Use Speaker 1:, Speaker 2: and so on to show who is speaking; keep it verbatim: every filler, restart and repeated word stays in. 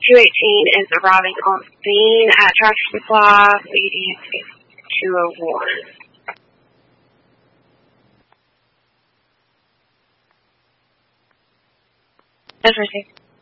Speaker 1: two eighteen is arriving on scene at Tractor Supply leading to two oh one. That's received.